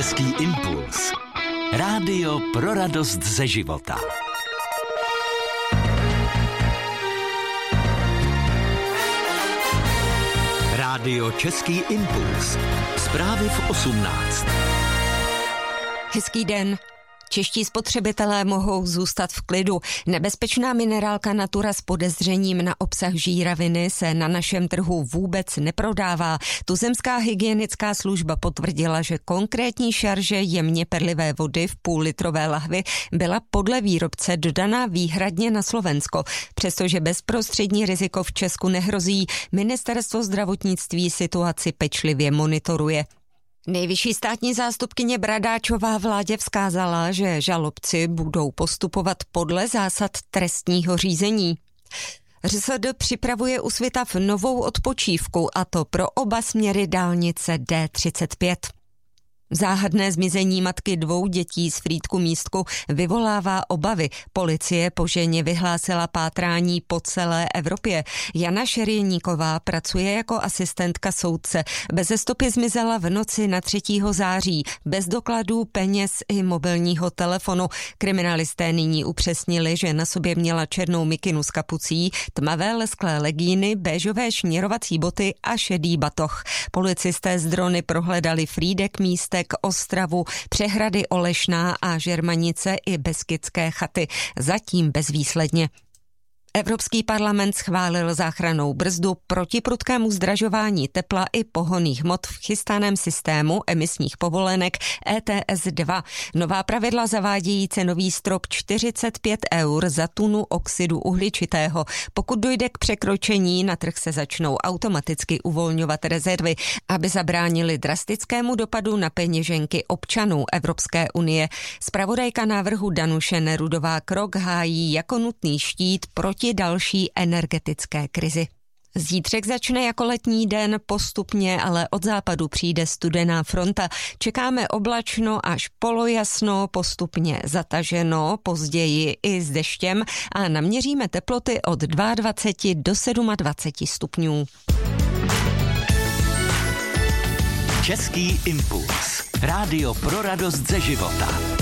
Český impuls. Rádio pro radost ze života. Rádio Český impuls. Zprávy v 18. Hezký den. Čeští spotřebitelé mohou zůstat v klidu. Nebezpečná minerálka Natura s podezřením na obsah žíraviny se na našem trhu vůbec neprodává. Tuzemská hygienická služba potvrdila, že konkrétní šarže jemně perlivé vody v půllitrové lahvi byla podle výrobce dodaná výhradně na Slovensko. Přestože bezprostřední riziko v Česku nehrozí, ministerstvo zdravotnictví situaci pečlivě monitoruje. Nejvyšší státní zástupkyně Bradáčová vládě vzkázala, že žalobci budou postupovat podle zásad trestního řízení. ŘSD připravuje u Svitav novou odpočívku, a to pro oba směry dálnice D35. Záhadné zmizení matky 2 dětí z Frýdku Místku vyvolává obavy. Policie po ženě vyhlásila pátrání po celé Evropě. Jana Šerieníková pracuje jako asistentka soudce. Beze stopy zmizela v noci na 3. září, bez dokladů, peněz i mobilního telefonu. Kriminalisté nyní upřesnili, že na sobě měla černou mikinu s kapucí, tmavé lesklé legíny, béžové šněrovací boty a šedý batoh. Policisté z drony prohledali Frýdek Místek, Ostravu, přehrady Olešná a Žermanice i Beskydské chaty. Zatím bezvýsledně. Evropský parlament schválil záchrannou brzdu proti prudkému zdražování tepla i pohonných hmot v chystaném systému emisních povolenek ETS 2. Nová pravidla zavádějí cenový strop 45 € za tunu oxidu uhličitého. Pokud dojde k překročení, na trh se začnou automaticky uvolňovat rezervy, aby zabránili drastickému dopadu na peněženky občanů Evropské unie. Zpravodajka návrhu Danuše Nerudová krok hájí jako nutný štít proti další energetické krizi. Zítřek začne jako letní den, postupně ale od západu přijde studená fronta. Čekáme oblačno až polojasno, postupně zataženo, později i s deštěm a naměříme teploty od 22 do 27 stupňů. Český impuls. Rádio pro radost ze života.